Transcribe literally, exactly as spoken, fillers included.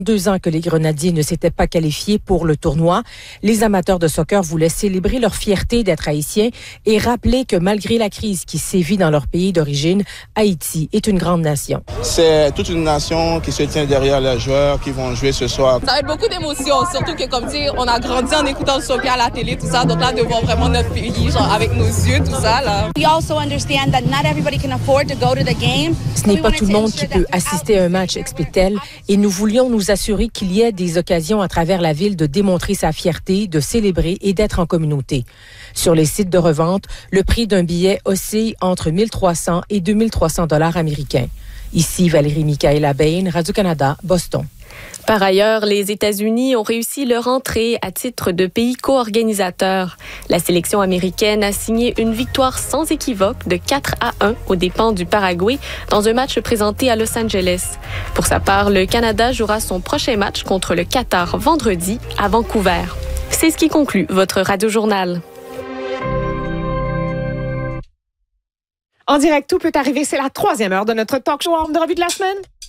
Deux ans que les Grenadiers ne s'étaient pas qualifiés pour le tournoi. Les amateurs de soccer voulaient célébrer leur fierté d'être haïtiens et rappeler que malgré la crise qui sévit dans leur pays d'origine, Haïti est une grande nation. C'est toute une nation qui se tient derrière les joueurs qui vont jouer ce soir. Ça va être beaucoup d'émotions, surtout que comme dit, on a grandi en écoutant le soccer à la télé, tout ça. Donc là, de voir vraiment notre pays, genre avec nos yeux, tout ça là. We also understand that not everybody can afford to go to the game. Ce n'est pas tout le monde qui peut assister à un match, explique-t-elle, et nous voulions nous assurer qu'il y ait des occasions à travers la ville de démontrer sa fierté, de célébrer et d'être en communauté. Sur les sites de revente, le prix d'un billet oscille entre mille trois cents et deux mille trois cents dollars américains. Ici, Valérie Michaela Bain, Radio-Canada, Boston. Par ailleurs, les États-Unis ont réussi leur entrée à titre de pays co-organisateur. La sélection américaine a signé une victoire sans équivoque de quatre à un aux dépens du Paraguay dans un match présenté à Los Angeles. Pour sa part, le Canada jouera son prochain match contre le Qatar vendredi à Vancouver. C'est ce qui conclut votre Radio-Journal. En direct, tout peut arriver. C'est la troisième heure de notre talk show de revue de la semaine.